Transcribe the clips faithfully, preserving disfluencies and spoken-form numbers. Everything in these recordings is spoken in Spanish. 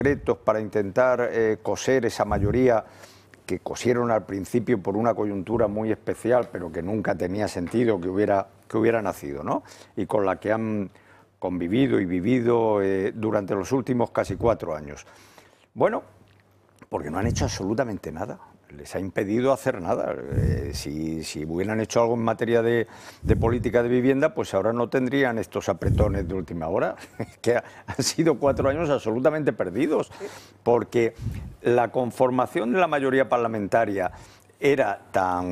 decretos para intentar eh, coser esa mayoría que cosieron al principio por una coyuntura muy especial, pero que nunca tenía sentido que hubiera, que hubiera nacido, ¿no? Y con la que han convivido y vivido eh, durante los últimos casi cuatro años. Bueno, porque no han hecho absolutamente nada. Les ha impedido hacer nada. Eh, si, si hubieran hecho algo en materia de, de política de vivienda, pues ahora no tendrían estos apretones de última hora, que ha, han sido cuatro años absolutamente perdidos, porque la conformación de la mayoría parlamentaria era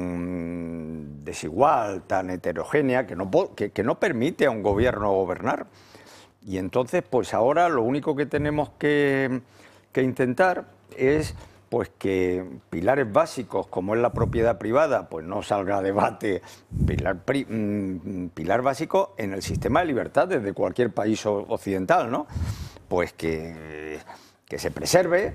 tan desigual, tan heterogénea, que no, que, que no permite a un gobierno gobernar. Y entonces, pues ahora lo único que tenemos que, que intentar es pues que pilares básicos como es la propiedad privada pues no salga a debate, pilar, pri, pilar básico en el sistema de libertades de cualquier país occidental, ¿no? Pues que, que se preserve,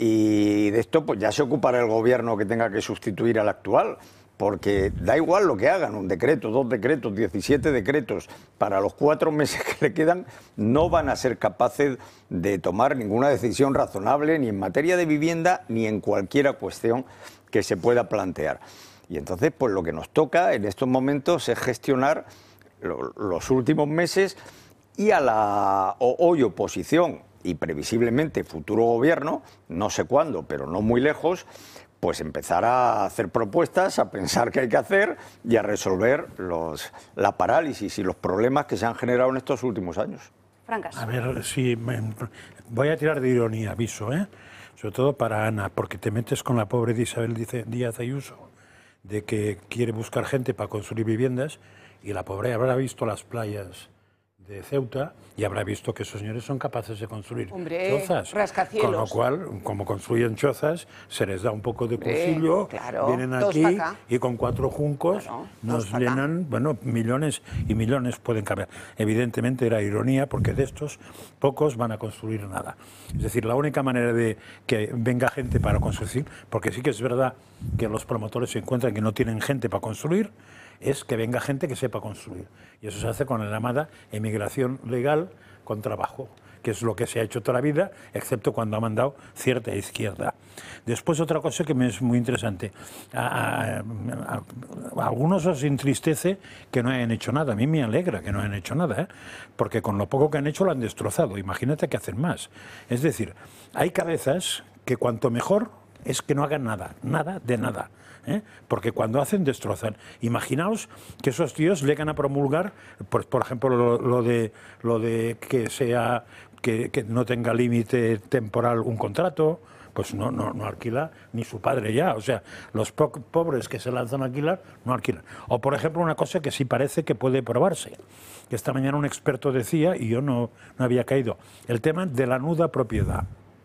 y de esto pues ya se ocupará el gobierno que tenga que sustituir al actual, porque da igual lo que hagan, un decreto, dos decretos, diecisiete decretos, para los cuatro meses que le quedan no van a ser capaces de tomar ninguna decisión razonable ni en materia de vivienda ni en cualquier cuestión que se pueda plantear. Y entonces pues lo que nos toca en estos momentos es gestionar lo, los últimos meses, y a la hoy oposición y previsiblemente futuro gobierno, no sé cuándo, pero no muy lejos, pues empezar a hacer propuestas, a pensar qué hay que hacer y a resolver los, la parálisis y los problemas que se han generado en estos últimos años. Francas. A ver, sí, me, voy a tirar de ironía, aviso, ¿eh? Sobre todo para Ana, porque te metes con la pobre de Isabel Díaz Ayuso, de que quiere buscar gente para construir viviendas, y la pobre habrá visto las playas de Ceuta y habrá visto que esos señores son capaces de construir Hombre, chozas. rascacielos. Con lo cual, como construyen chozas, se les da un poco de cursillo, claro, vienen aquí y con cuatro juncos claro, nos llenan, bueno, millones y millones pueden caber. Evidentemente era ironía, porque de estos pocos van a construir nada. Es decir, la única manera de que venga gente para construir, porque sí que es verdad que los promotores se encuentran que no tienen gente para construir, es que venga gente que sepa construir. Y eso se hace con la llamada emigración legal con trabajo, que es lo que se ha hecho toda la vida, excepto cuando ha mandado cierta izquierda. Después, otra cosa que me es muy interesante. A, a, a, a algunos os entristece que no hayan hecho nada. A mí me alegra que no hayan hecho nada, ¿eh? Porque con lo poco que han hecho lo han destrozado. Imagínate que hacen más. Es decir, hay cabezas que cuanto mejor es que no hagan nada, nada de nada. ¿Eh? Porque cuando hacen, destrozan. Imaginaos que esos tíos llegan a promulgar, pues, por ejemplo, lo, lo, de, lo de que sea que, que no tenga límite temporal un contrato, pues no, no, no alquila ni su padre ya. O sea, los po pobres que se lanzan a alquilar, no alquilan. O, por ejemplo, una cosa que sí parece que puede probarse, que esta mañana un experto decía, y yo no, no había caído, el tema de la nuda propiedad.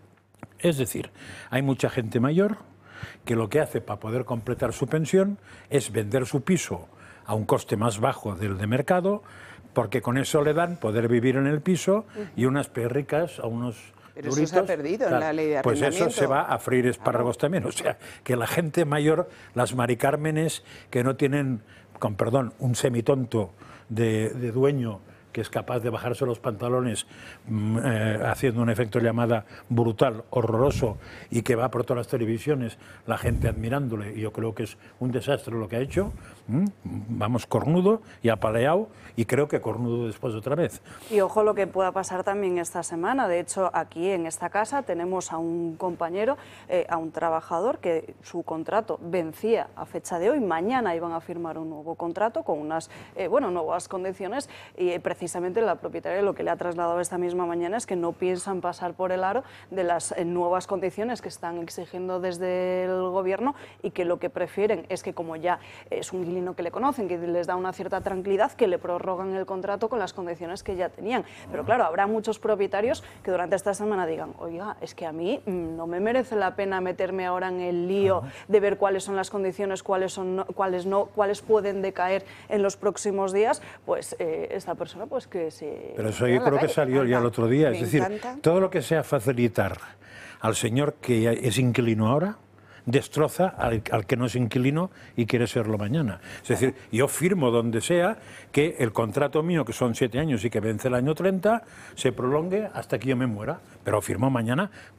Es decir, hay mucha gente mayor que lo que hace para poder completar su pensión es vender su piso a un coste más bajo del de mercado, porque con eso le dan poder vivir en el piso y unas perricas a unos Pero duritos. eso se ha perdido en la ley de Pues arrendamiento. eso se va a freír espárragos también. O sea, que la gente mayor, las maricármenes que no tienen, con perdón, un semitonto de, de dueño que es capaz de bajarse los pantalones eh, haciendo un efecto llamada brutal, horroroso, y que va por todas las televisiones, la gente admirándole, y yo creo que es un desastre lo que ha hecho. ¿Mm? Vamos, cornudo y apaleado, y creo que cornudo después otra vez. Y ojo lo que pueda pasar también esta semana. De hecho, aquí en esta casa tenemos a un compañero, eh, a un trabajador que su contrato vencía a fecha de hoy. Mañana iban a firmar un nuevo contrato con unas eh, bueno, nuevas condiciones, y eh, precisamente la propietaria lo que le ha trasladado esta misma mañana es que no piensan pasar por el aro de las eh, nuevas condiciones que están exigiendo desde el gobierno, y que lo que prefieren es que, como ya es un inquilino que le conocen, que les da una cierta tranquilidad, que le prorrogan el contrato con las condiciones que ya tenían. Pero claro, habrá muchos propietarios que durante esta semana digan, oiga, es que a mí mmm, no me merece la pena meterme ahora en el lío de ver cuáles son las condiciones, cuáles, son, no, cuáles no, cuáles pueden decaer en los próximos días. Pues eh, esta persona pues que se... Pero eso yo creo que salió ya el otro día. Es decir, todo lo que sea facilitar al señor que es inquilino ahora, destroza al, al que no es inquilino y quiere serlo mañana. Es decir, yo firmo donde sea que el contrato mío, que son siete años y que vence el año treinta, se prolongue hasta que yo me muera, pero firmo mañana